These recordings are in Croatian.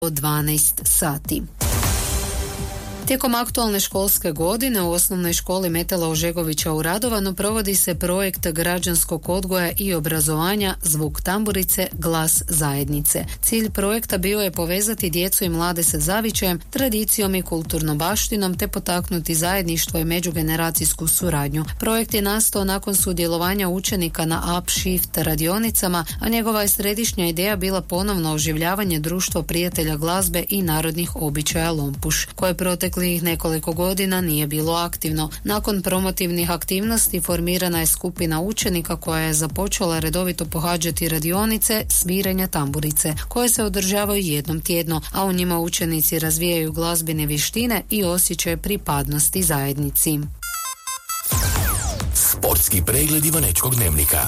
12 sati. Tijekom aktualne školske godine u osnovnoj školi Metela Ožegovića u Radovanu provodi se projekt građanskog odgoja i obrazovanja Zvuk tamburice, glas zajednice. Cilj projekta bio je povezati djecu i mlade sa zavičajem, tradicijom i kulturnom baštinom te potaknuti zajedništvo i međugeneracijsku suradnju. Projekt je nastao nakon sudjelovanja učenika na Upshift radionicama, a njegova je središnja ideja bila ponovno oživljavanje društva prijatelja glazbe i narodnih običaja Lompuš, koje proteklih nekoliko godina nije bilo aktivno. Nakon promotivnih aktivnosti formirana je skupina učenika koja je započela redovito pohađati radionice sviranja tamburice, koje se održavaju jednom tjedno, a u njima učenici razvijaju glazbene vještine i osjećaj pripadnosti zajednici. Sportski pregled Ivanečkog dnevnika.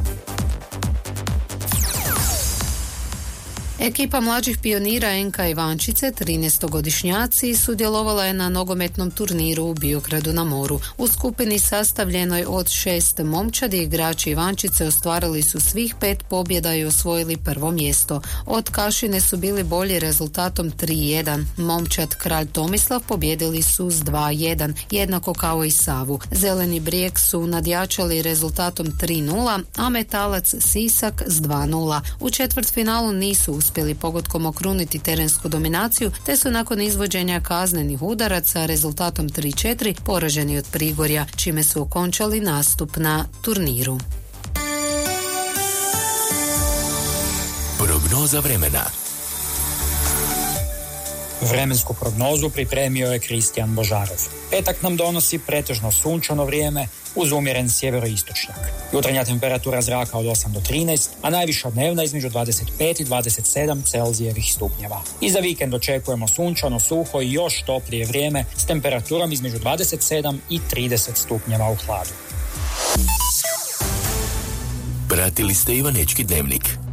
Ekipa mlađih pionira NK Ivančice, 13-godišnjaci, sudjelovala je na nogometnom turniru u Biogradu na moru. U skupini sastavljenoj od 6 momčadi igrači Ivančice ostvarili su svih 5 pobjeda i osvojili prvo mjesto. Od Kašine su bili bolji rezultatom 3-1. Momčad Kralj Tomislav pobjedili su s 2-1, jednako kao i Savu. Zeleni Brijeg su nadjačali rezultatom 3-0, a Metalac Sisak s 2-0. U četvrtfinalu nisu uspjeli pogodkom okruniti terensku dominaciju, te su nakon izvođenja kaznenih udaraca rezultatom 3-4 poraženi od Prigorja, čime su okončali nastup na turniru. Prognoza vremena. Vremensku prognozu pripremio je Kristijan Božarov. Petak nam donosi pretežno sunčano vrijeme uz umjeren sjeveroistočnjak. Jutarnja temperatura zraka od 8 do 13, a najviša dnevna između 25 i 27 Celzijevih stupnjeva. I za vikend očekujemo sunčano, suho i još toplije vrijeme s temperaturom između 27 i 30 stupnjeva u hladu. Pratili ste Ivanečki dnevnik.